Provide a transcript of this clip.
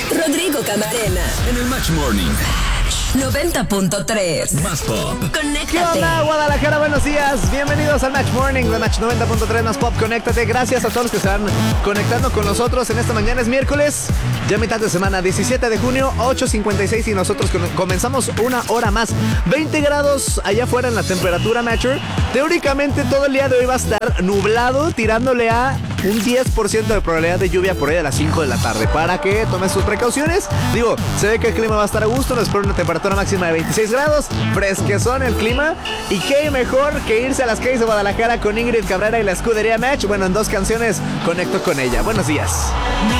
Rodrigo Camarena. En el Match Morning. 90.3. Más Pop. Conéctate. ¿Qué onda, Guadalajara? Buenos días. Bienvenidos al Match Morning de Match 90.3 Más Pop. Conéctate. Gracias a todos los que se van conectando con nosotros en esta mañana. Es miércoles, ya mitad de semana, 17 de junio, 8:56 y nosotros comenzamos una hora más. 20 grados allá afuera en la temperatura, Matcher. Teóricamente todo el día de hoy va a estar nublado, tirándole a un 10% de probabilidad de lluvia por ahí a las 5 de la tarde. Para que tomes sus precauciones. Digo, se ve que el clima va a estar a gusto. Nos espera una temperatura máxima de 26 grados. Fresquezón el clima. Y qué mejor que irse a las calles de Guadalajara con Ingrid Cabrera y la escudería Match. Bueno, en dos canciones conecto con ella. Buenos días.